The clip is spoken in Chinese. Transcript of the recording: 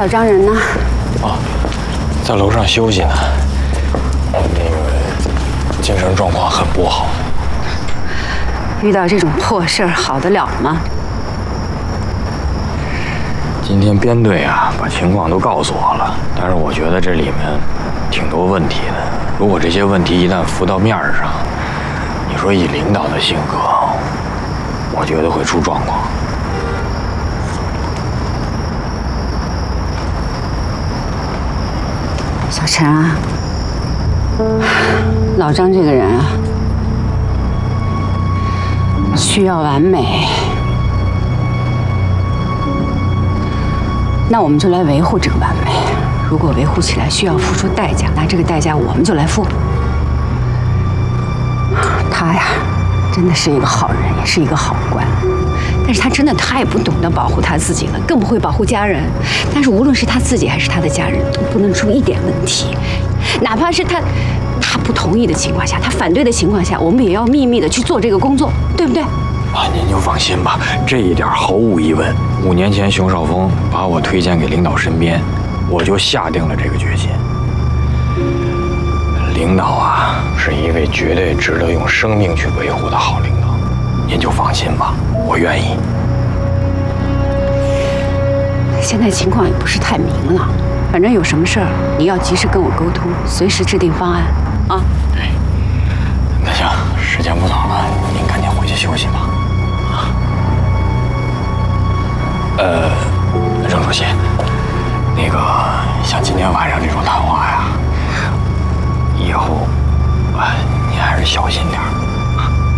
老张人呢？ 哦，在楼上休息呢。那个精神状况很不好。 遇到这种破事儿，好得了吗？ 今天编队啊，把情况都告诉我了，但是我觉得这里面挺多问题的。如果这些问题一旦浮到面上，你说以领导的性格，我觉得会出状况。 小陈啊，老张这个人啊，需要完美，那我们就来维护这个完美。如果维护起来需要付出代价，那这个代价我们就来付。他呀，真的是一个好人，也是一个好官，但是他真的太不懂得保护他自己了，更不会保护家人。但是无论是他自己还是他的家人，都不能出一点问题，哪怕是他不同意的情况下，他反对的情况下，我们也要秘密的去做这个工作，对不对？ 啊，您就放心吧，这一点毫无疑问。5年前熊绍峰把我推荐给领导身边，我就下定了这个决心。领导啊，是一位绝对值得用生命去维护的好领导，您就放心吧，我愿意。 现在情况也不是太明朗，反正有什么事儿你要及时跟我沟通，随时制定方案啊。 对，那行，时间不早了，您赶紧回去休息吧。